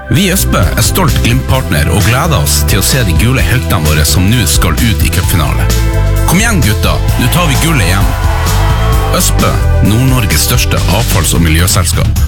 Vi i Østbø stolt Glimt-partner og gleder oss til å se de gule heltene våre som nå skal ut i cupfinale. Kom igjen gutta, nå tar vi gullet hjem. Østbø, Nord-Norges største avfalls- og miljøselskap.